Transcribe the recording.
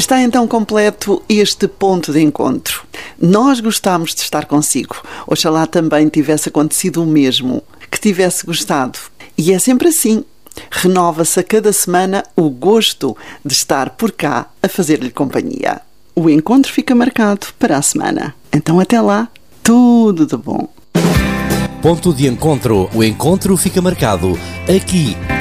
Está então completo este ponto de encontro. Nós gostámos de estar consigo. Oxalá também tivesse acontecido o mesmo, que tivesse gostado. E é sempre assim. Renova-se a cada semana o gosto de estar por cá a fazer-lhe companhia. O encontro fica marcado para a semana. Então até lá, tudo de bom. Ponto de encontro. O encontro fica marcado aqui